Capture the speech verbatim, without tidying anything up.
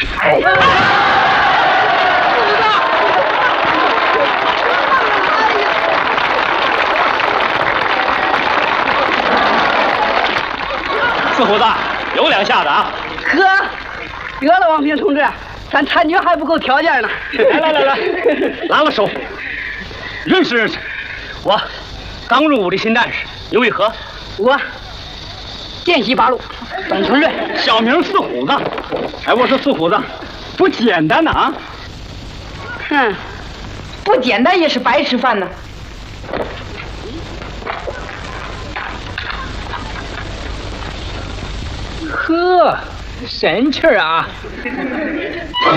哎呀！ 四虎子，有两下子啊！ 呵，得了，王平同志，咱参军还不够条件呢。 来来来来，拉了手，认识认识。我刚入伍的新战士，你为何？ 我涧西八路董存瑞， 小名四虎子。哎，我说四虎子，不简单呐啊！ 哼， 不简单也是白吃饭呢。 呵，神气儿啊！